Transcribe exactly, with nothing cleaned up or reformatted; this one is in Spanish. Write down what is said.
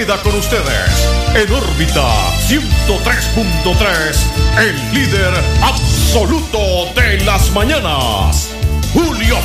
queda con ustedes en órbita ciento tres punto tres, el líder absoluto de las mañanas, Julio